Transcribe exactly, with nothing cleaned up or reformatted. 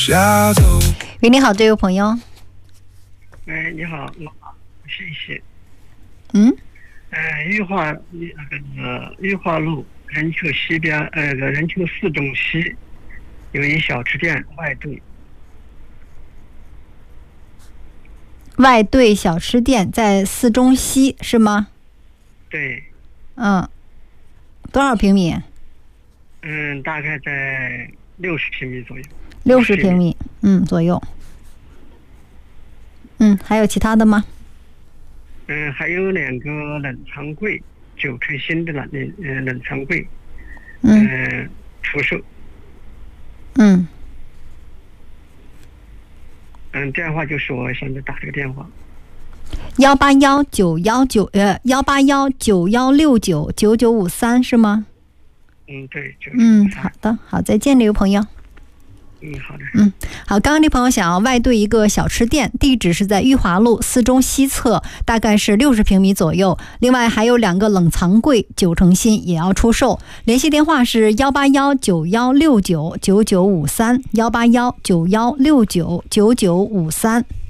喂，你好，这位朋友。 哎，你好，我谢谢。 嗯。 呃，裕化那个裕化路任丘西边，呃，任丘四中西有一小吃店外对。 外对小吃店在四中西是吗？ 对。 嗯。多少平米？ 嗯，大概在六十平米左右。 六十平米，嗯，左右。嗯，还有其他的吗？ 嗯，还有两个冷藏柜，九寸新的冷呃冷藏柜， 嗯、 呃，出售。 嗯。 嗯，电话就是我现在打这个电话。 幺八幺九幺九呃幺八幺九幺六九九九五三是吗？ 嗯，对。 嗯，好的，好，再见，这位朋友。 嗯，好的。 嗯，好，刚刚这朋友想要外对一个小吃店，地址是在裕华路四中西侧，大概是六十平米左右。另外还有两个冷藏柜，九成新，也要出售。联系电话是幺八幺九幺六九九九五三，幺八幺九幺六九九九五三。